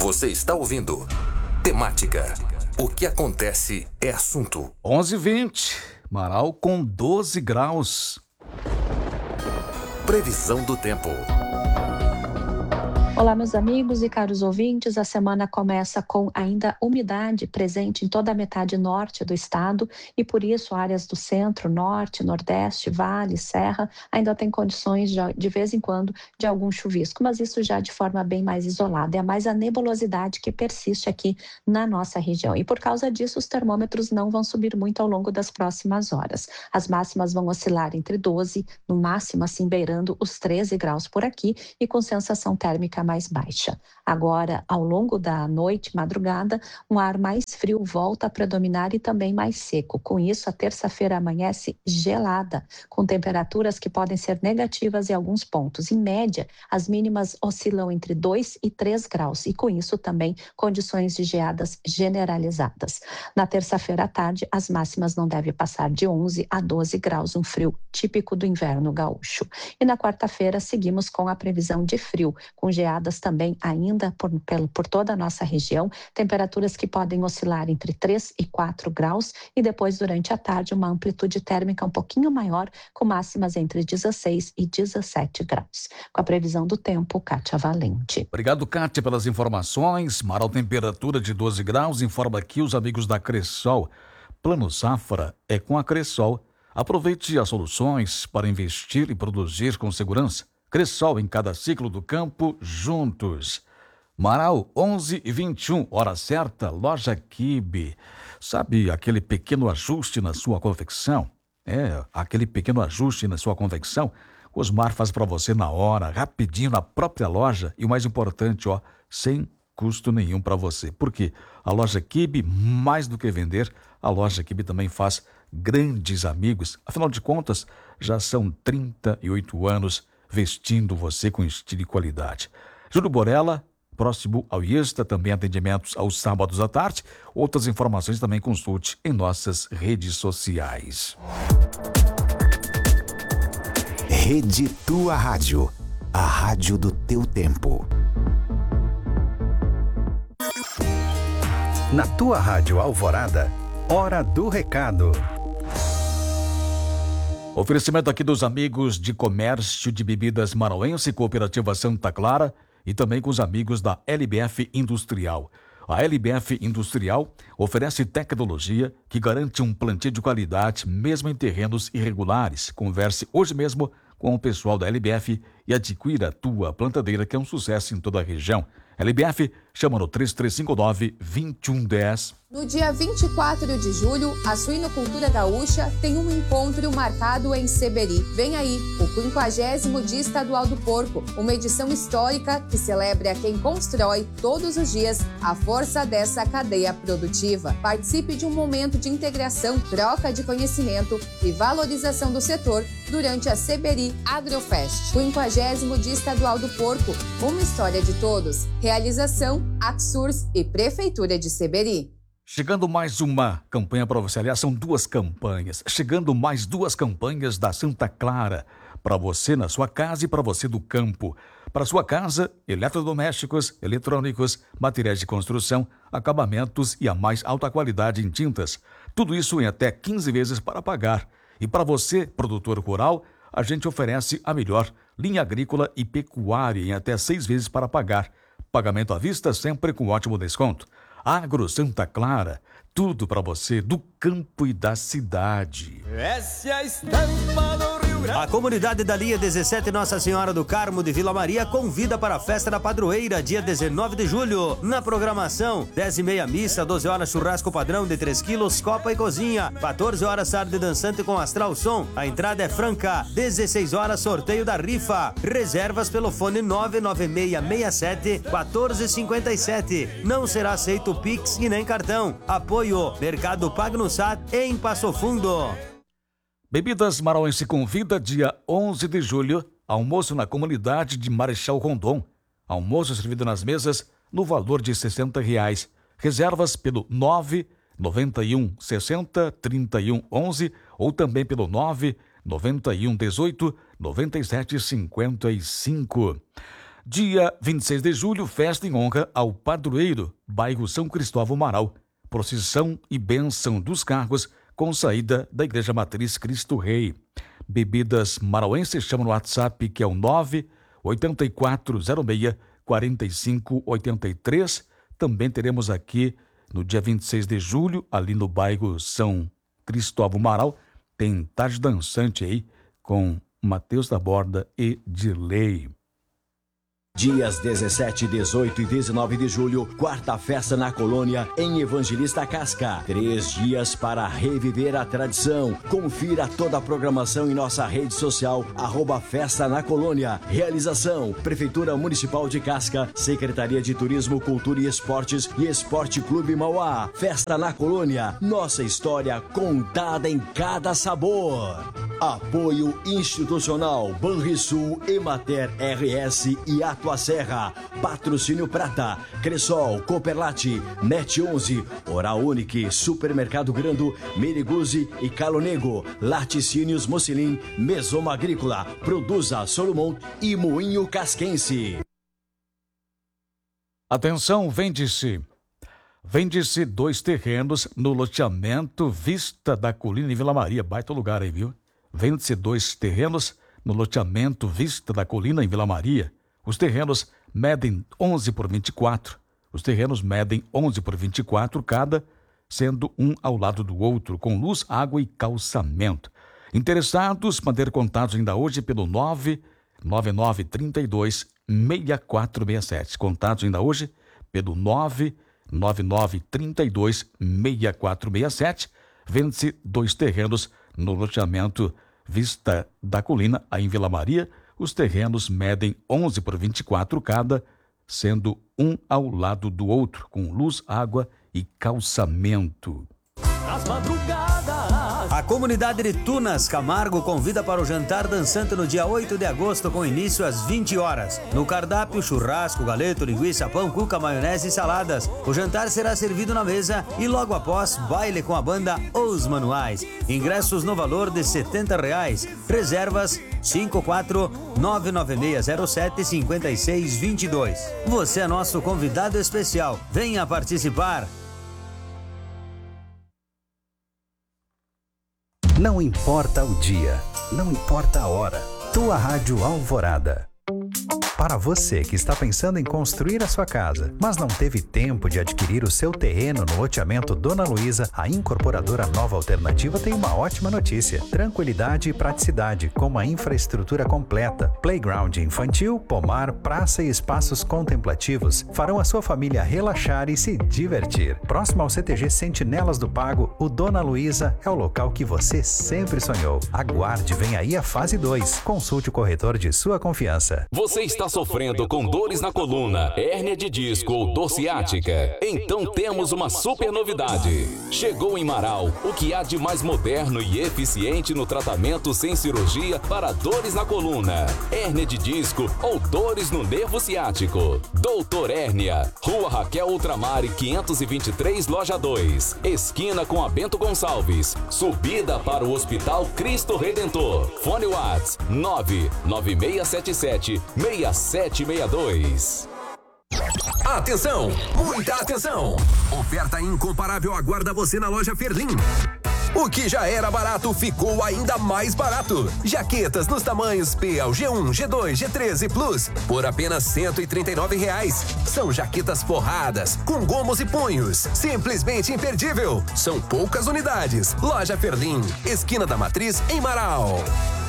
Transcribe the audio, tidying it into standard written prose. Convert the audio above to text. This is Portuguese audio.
Você está ouvindo Temática. O que acontece é assunto. 11h20, Marau com 12 graus. Previsão do tempo. Olá, meus amigos e caros ouvintes. A semana começa com ainda umidade presente em toda a metade norte do estado e, por isso, áreas do centro, norte, nordeste, vale, serra, ainda tem condições de vez em quando de algum chuvisco, mas isso já de forma bem mais isolada. É mais a nebulosidade que persiste aqui na nossa região e, por causa disso, os termômetros não vão subir muito ao longo das próximas horas. As máximas vão oscilar entre 12, no máximo assim beirando os 13 graus por aqui e com sensação térmica mais baixa. Agora, ao longo da noite, madrugada, um ar mais frio volta a predominar e também mais seco. Com isso, a terça-feira amanhece gelada, com temperaturas que podem ser negativas em alguns pontos. Em média, as mínimas oscilam entre 2 e 3 graus e, com isso, também condições de geadas generalizadas. Na terça-feira à tarde, as máximas não devem passar de 11 a 12 graus, um frio típico do inverno gaúcho. E na quarta-feira, seguimos com a previsão de frio, com geadas também ainda por toda a nossa região, temperaturas que podem oscilar entre 3 e 4 graus e depois, durante a tarde, uma amplitude térmica um pouquinho maior, com máximas entre 16 e 17 graus. Com a previsão do tempo, Kátia Valente. Obrigado, Kátia, pelas informações. Marau, temperatura de 12 graus, informa aqui os amigos da Cressol. Plano Safra é com a Cressol. Aproveite as soluções para investir e produzir com segurança. Cressol em cada ciclo do campo, juntos. Marau, 11h21, hora certa, Loja Kibe. Sabe aquele pequeno ajuste na sua confecção? Aquele pequeno ajuste na sua confecção, Osmar faz para você na hora, rapidinho, na própria loja. E o mais importante, sem custo nenhum para você. Porque a Loja Kibe, mais do que vender, a Loja Kibe também faz grandes amigos. Afinal de contas, já são 38 anos vestindo você com estilo e qualidade. Júlio Borella, próximo ao IESTA, também atendimentos aos sábados à tarde. Outras informações também consulte em nossas redes sociais. Rede Tua Rádio, a rádio do teu tempo. Na Tua Rádio Alvorada, hora do recado. Oferecimento aqui dos amigos de comércio de bebidas marauense, Cooperativa Santa Clara e também com os amigos da LBF Industrial. A LBF Industrial oferece tecnologia que garante um plantio de qualidade mesmo em terrenos irregulares. Converse hoje mesmo com o pessoal da LBF e adquira a tua plantadeira, que é um sucesso em toda a região. LBF, chama no 3359-2110. No dia 24 de julho, a Suinocultura Gaúcha tem um encontro marcado em Seberi. Vem aí, o 50º Dia Estadual do Porco, uma edição histórica que celebra quem constrói todos os dias a força dessa cadeia produtiva. Participe de um momento de integração, troca de conhecimento e valorização do setor durante a Seberi Agrofest. 50º Dia Estadual do Porco, uma história de todos. Realização, Axurs e Prefeitura de Seberi. Chegando mais uma campanha para você, aliás, são duas campanhas. Chegando mais duas campanhas da Santa Clara. Para você na sua casa e para você do campo. Para sua casa, eletrodomésticos, eletrônicos, materiais de construção, acabamentos e a mais alta qualidade em tintas. Tudo isso em até 15 vezes para pagar. E para você, produtor rural, a gente oferece a melhor linha agrícola e pecuária em até 6 vezes para pagar. Pagamento à vista sempre com ótimo desconto. Agro Santa Clara, tudo para você do campo e da cidade. Essa é a estampa do Rio Grande. A comunidade da linha 17 Nossa Senhora do Carmo de Vila Maria convida para a festa da padroeira, dia 19 de julho. Na programação, 10h30 missa, 12 horas churrasco padrão de 3 quilos, copa e cozinha, 14 horas tarde dançante com astral som. A entrada é franca, 16 horas sorteio da rifa. Reservas pelo fone 99667-1457. Não será aceito Pix e nem cartão. Apoio Mercado Pagno Sat em Passo Fundo. Bebidas Marauense convida dia 11 de julho, almoço na comunidade de Marechal Rondon. Almoço servido nas mesas no valor de R$60. Reservas pelo 991 60 31 11 ou também pelo 991 18 97 55. Dia 26 de julho, festa em honra ao padroeiro, bairro São Cristóvão Amaral. Procissão e bênção dos cargos com saída da Igreja Matriz Cristo Rei. Bebidas marauenses, chama no WhatsApp, que é o 98406-4583. Também teremos aqui no dia 26 de julho, ali no bairro São Cristóvão Amaral, tem tarde dançante aí com Matheus da Borda e Dirley. Dias 17, 18 e 19 de julho, quarta festa na Colônia, em Evangelista Casca. 3 dias para reviver a tradição. Confira toda a programação em nossa rede social, @Festa na Colônia. Realização, Prefeitura Municipal de Casca, Secretaria de Turismo, Cultura e Esportes e Esporte Clube Mauá. Festa na Colônia, nossa história contada em cada sabor. Apoio institucional, Banrisul, Emater RS e Atuação Serra, Patrocínio Prata, Cressol, Cooperlate, Net 11, Oral Unique, Supermercado Grando, Meriguzi e Calonego, Laticínios Mocilin, Mesoma Agrícola, Produza Solomon e Moinho Casquense. Atenção, vende-se 2 terrenos no loteamento Vista da Colina em Vila Maria, baita lugar aí, viu? Vende-se 2 terrenos no loteamento Vista da Colina em Vila Maria. Os terrenos medem 11 por 24. Os terrenos medem 11 por 24 cada, sendo um ao lado do outro, com luz, água e calçamento. Interessados, manter contatos ainda hoje pelo 99932-6467. Contatos ainda hoje pelo 99932-6467. Vende-se 2 terrenos no loteamento Vista da Colina, aí em Vila Maria. Os terrenos medem 11 por 24 cada, sendo um ao lado do outro, com luz, água e calçamento. Nas madrugadas. A comunidade de Tunas Camargo convida para o jantar dançante no dia 8 de agosto, com início às 20 horas. No cardápio, churrasco, galeto, linguiça, pão, cuca, maionese e saladas. O jantar será servido na mesa e logo após, baile com a banda Os Manuais. Ingressos no valor de R$70. Reservas 54996075622. Você é nosso convidado especial. Venha participar. Não importa o dia, não importa a hora. Tua Rádio Alvorada. Para você que está pensando em construir a sua casa, mas não teve tempo de adquirir o seu terreno no loteamento Dona Luísa, a incorporadora Nova Alternativa tem uma ótima notícia. Tranquilidade e praticidade, com uma infraestrutura completa. Playground infantil, pomar, praça e espaços contemplativos farão a sua família relaxar e se divertir. Próximo ao CTG Sentinelas do Pago, o Dona Luísa é o local que você sempre sonhou. Aguarde, vem aí a fase 2. Consulte o corretor de sua confiança. Você está sofrendo com dores na coluna, hérnia de disco ou dor ciática? Então temos uma super novidade. Chegou em Marau o que há de mais moderno e eficiente no tratamento sem cirurgia para dores na coluna, hérnia de disco ou dores no nervo ciático. Doutor Hérnia, Rua Raquel Ultramare 523, Loja 2, esquina com a Bento Gonçalves, subida para o Hospital Cristo Redentor. Fone Whats 99677-6762. Atenção, muita atenção! Oferta incomparável aguarda você na loja Ferlim. O que já era barato ficou ainda mais barato. Jaquetas nos tamanhos P ao G1, G2, G13 Plus por apenas R$139. São jaquetas forradas, com gomos e punhos. Simplesmente imperdível. São poucas unidades. Loja Ferlim, esquina da Matriz, em Marau.